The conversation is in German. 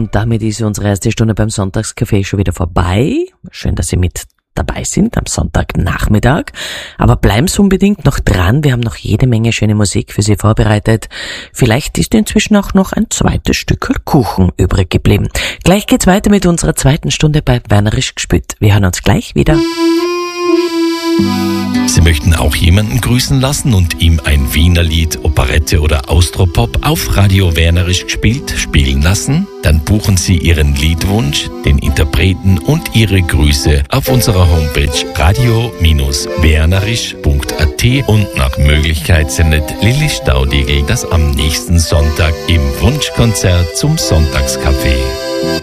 Und damit ist unsere erste Stunde beim Sonntagscafé schon wieder vorbei. Schön, dass Sie mit dabei sind am Sonntagnachmittag. Aber bleiben Sie unbedingt noch dran. Wir haben noch jede Menge schöne Musik für Sie vorbereitet. Vielleicht ist inzwischen auch noch ein zweites Stückerl Kuchen übrig geblieben. Gleich geht's weiter mit unserer zweiten Stunde bei Wernerisch gespütt. Wir hören uns gleich wieder. Sie möchten auch jemanden grüßen lassen und ihm ein Wienerlied, Operette oder Austropop auf Radio Wernerisch gespielt spielen lassen? Dann buchen Sie Ihren Liedwunsch, den Interpreten und Ihre Grüße auf unserer Homepage radio-wernerisch.at und nach Möglichkeit sendet Lilly Staudigl das am nächsten Sonntag im Wunschkonzert zum Sonntagscafé.